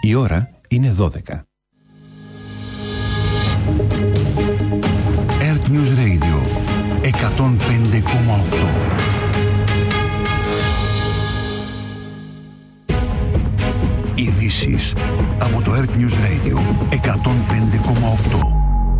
Η ώρα είναι 12. Earth News Radio 105,8. Ειδήσεις από το Earth News Radio 105,8.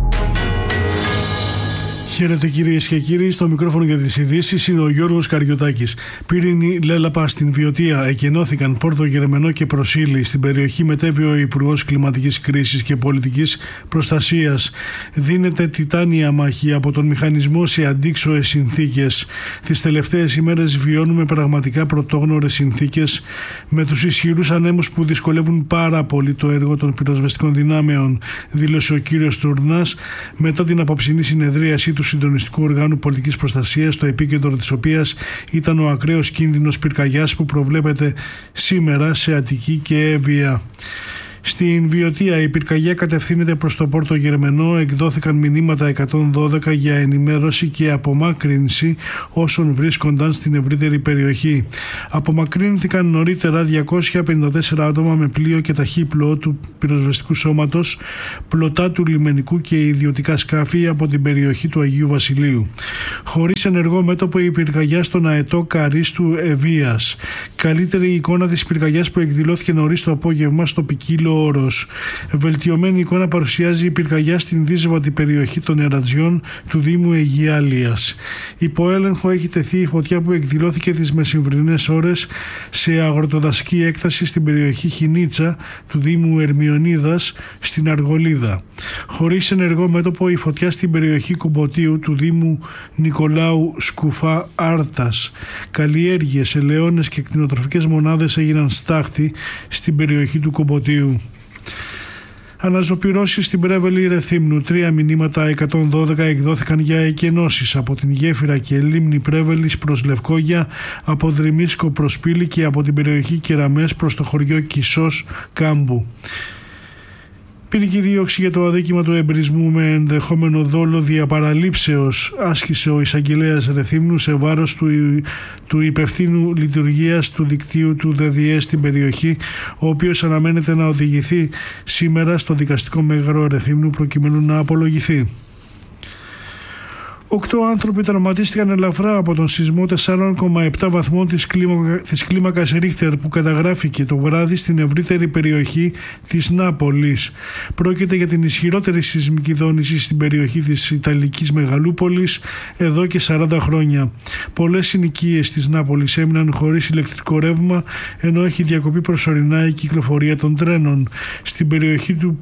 Χαίρετε κυρίες και κύριοι, στο μικρόφωνο για τις ειδήσεις είναι ο Γιώργος Καριωτάκης. Πύρινη Λέλαπα στην Βιωτία εκενώθηκαν Πόρτο Γερμενό και Προσήλη. Στην περιοχή μετέβη ο Υπουργός Κλιματικής Κρίσης και Πολιτικής Προστασίας. Δίνεται τιτάνια μάχη από τον μηχανισμό σε αντίξωες συνθήκες. Τις τελευταίες ημέρες βιώνουμε πραγματικά πρωτόγνωρες συνθήκες με τους ισχυρούς ανέμους που δυσκολεύουν πάρα πολύ το έργο των πυροσβεστικών δυνάμεων, δήλωσε ο κύριος Τουρνάς μετά την απόψινή συνεδρίαση του Συντονιστικού Οργάνου Πολιτικής Προστασίας, στο επίκεντρο της οποίας ήταν ο ακραίος κίνδυνος πυρκαγιάς που προβλέπεται σήμερα σε Αττική και Εύβοια. Στην Βιωτία η πυρκαγιά κατευθύνεται προς το Πόρτο Γερμενό. Εκδόθηκαν μηνύματα 112 για ενημέρωση και απομάκρυνση όσων βρίσκονταν στην ευρύτερη περιοχή. Απομακρύνθηκαν νωρίτερα 254 άτομα με πλοίο και ταχύπλοο του πυροσβεστικού σώματος, πλωτά του λιμενικού και ιδιωτικά σκάφη από την περιοχή του Αγίου Βασιλείου. Χωρίς ενεργό μέτωπο η πυρκαγιά στον αετό Καρίστου Ευβοίας. Καλύτερη εικόνα της πυρκαγιάς που εκδηλώθηκε νωρίς το απόγευμα στο ποικίλο όρος. Βελτιωμένη εικόνα παρουσιάζει η πυρκαγιά στην δύσβατη περιοχή των Ερατζιών του Δήμου Αιγιάλειας. Υπό έλεγχο έχει τεθεί η φωτιά που εκδηλώθηκε τις μεσημβρινές ώρες σε αγροτοδασική έκταση στην περιοχή Χινίτσα του Δήμου Ερμιονίδας στην Αργολίδα. Χωρίς ενεργό μέτωπο η φωτιά στην περιοχή Κουμποτίου του Δήμου Νικολάου Σκουφά Άρτας. Καλλιέργειες, ελαιώνες και κτηνοτροφικές μονάδες έγιναν στάχτη στην περιοχή του Κουμποτίου. Αναζωπυρώσεις στην Πρέβελη Ρεθύμνου. 3 μηνύματα 112 εκδόθηκαν για εκενώσεις από την γέφυρα και λίμνη Πρέβελης προς Λευκόγια, από Δρυμίσκο προς Πύλη και από την περιοχή Κεραμές προς το χωριό Κισός Κάμπου. Ποινική δίωξη για το αδίκημα του εμπρισμού με ενδεχόμενο δόλο διαπαραλήψεως άσκησε ο εισαγγελέας Ρεθύμνου σε βάρος του υπευθύνου λειτουργίας του δικτύου του ΔΔΕ στην περιοχή, ο οποίος αναμένεται να οδηγηθεί σήμερα στο δικαστικό μέγαρο Ρεθύμνου προκειμένου να απολογηθεί. 8 άνθρωποι τραυματίστηκαν ελαφρά από τον σεισμό 4,7 βαθμών της κλίμακας Ρίχτερ που καταγράφηκε το βράδυ στην ευρύτερη περιοχή της Νάπολης. Πρόκειται για την ισχυρότερη σεισμική δόνηση στην περιοχή της Ιταλικής Μεγαλούπολης εδώ και 40 χρόνια. Πολλές συνοικίες της Νάπολης έμειναν χωρίς ηλεκτρικό ρεύμα, ενώ έχει διακοπεί προσωρινά η κυκλοφορία των τρένων. Στην περιοχή του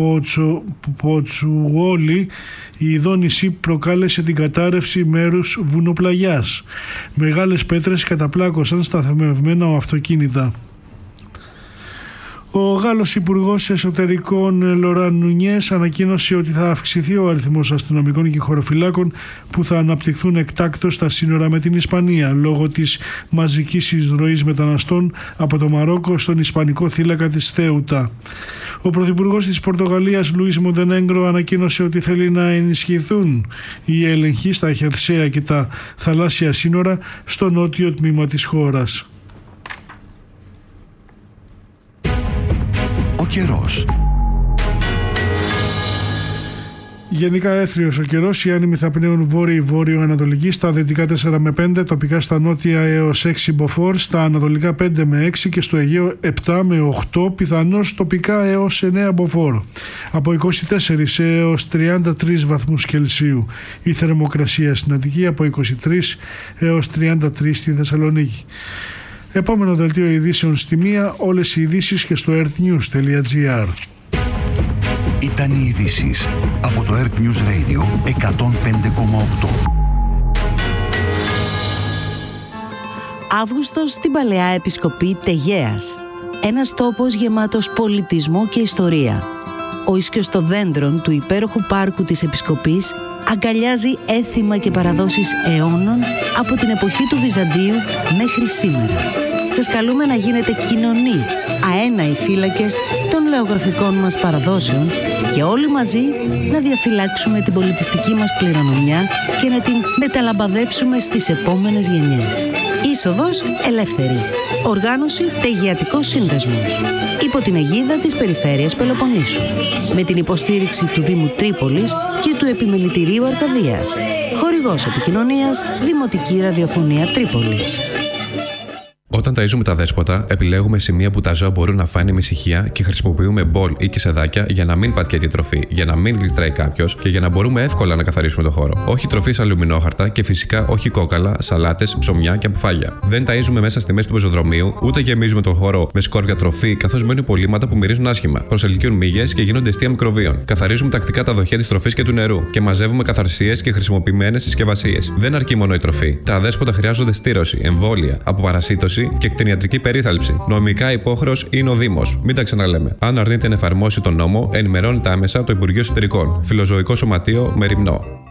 Ποτσουόλη η δόνηση προκάλεσε την κατάρρευση μέρους βουνοπλαγιάς. Μεγάλες πέτρες καταπλάκωσαν σταθμευμένα αυτοκίνητα. Ο Γάλλος Υπουργός Εσωτερικών Λοράν Νουνιές ανακοίνωσε ότι θα αυξηθεί ο αριθμός αστυνομικών και χωροφυλάκων που θα αναπτυχθούν εκτάκτως στα σύνορα με την Ισπανία λόγω της μαζικής εισρωής μεταναστών από το Μαρόκο στον ισπανικό θύλακα της Θέουτα. Ο Πρωθυπουργός της Πορτογαλίας Λουίς Μοντενέγκρο ανακοίνωσε ότι θέλει να ενισχυθούν οι έλεγχοι στα χερσαία και τα θαλάσσια σύνορα στο νότιο τμήμα της χώρας. Ο καιρός. Γενικά έθριος ο καιρός, οι άνεμοι θα πνέουν βόρειο-ανατολική, στα δυτικά 4 με 5, τοπικά στα νότια έως 6 μποφόρ, στα ανατολικά 5 με 6 και στο Αιγαίο 7 με 8, πιθανώς τοπικά έως 9 μποφόρ. Από 24 έως 33 βαθμούς Κελσίου. Η θερμοκρασία στην Αττική από 23 έως 33 στη Θεσσαλονίκη. Επόμενο δελτίο ειδήσεων στη 1, όλες οι ειδήσεις και στο earthnews.gr. Ήταν οι ειδήσεις από το Earth News Radio 105,8. Αύγουστος στην Παλαιά Επισκοπή Τεγέας. Ένας τόπος γεμάτος πολιτισμό και ιστορία. Ο ίσκιος των δέντρων του υπέροχου πάρκου της Επισκοπής αγκαλιάζει έθιμα και παραδόσεις αιώνων από την εποχή του Βυζαντίου μέχρι σήμερα. Σας καλούμε να γίνετε κοινωνοί, αέναοι φύλακες των λεωγραφικών μας παραδόσεων και όλοι μαζί να διαφυλάξουμε την πολιτιστική μας κληρονομιά και να την μεταλαμπαδεύσουμε στις επόμενες γενιές. Είσοδος ελεύθερη. Οργάνωση Τεγεατικός Σύνδεσμος. Υπό την αιγίδα της Περιφέρειας Πελοποννήσου. Με την υποστήριξη του Δήμου Τρίπολης και του Επιμελητηρίου Αρκαδίας. Χορηγός επικοινωνίας Δημοτική Ραδιοφωνία Τρίπολης. Όταν ταΐζουμε τα δέσποτα, επιλέγουμε σημεία που τα ζώα μπορούν να φάνε με ησυχία και χρησιμοποιούμε μπολ ή κεσεδάκια για να μην πατιέται η τροφή, για να μην γλιστράει κάποιος και για να μπορούμε εύκολα να καθαρίσουμε το χώρο. Όχι τροφή σε αλουμινόχαρτα και φυσικά όχι κόκαλα, σαλάτες, ψωμιά και αποφάγια. Δεν ταΐζουμε μέσα στη μέση του πεζοδρομίου, ούτε γεμίζουμε τον χώρο με σκόρπια τροφή, καθώς μένουν υπολείμματα που μυρίζουν άσχημα, προσελκύουν μύγες και γίνονται αιστεία μικροβίων. Καθαρίζουμε τακτικά τα δοχεία της τροφής και του νερού και μαζεύουμε καθαρσίες και χρησιμοποιημένες συσκευασίες. Δεν αρκεί μόνο η τροφή. Τα δέσποτα χρειάζονται στήρωση, εμβόλια, αποπαρασίτωση και κτηνιατρική περίθαλψη. Νομικά υπόχρεος είναι ο Δήμος. Μην τα ξαναλέμε. Αν αρνείται να εφαρμόσει τον νόμο, ενημερώνεται άμεσα το Υπουργείο Εσωτερικών. Φιλοζωικό Σωματείο Μεριμνό.